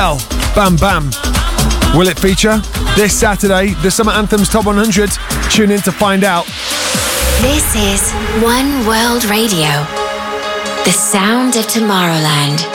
Bam Bam. Will it feature? This Saturday, the Summer Anthems Top 100. Tune in to find out. This is One World Radio, the sound of Tomorrowland.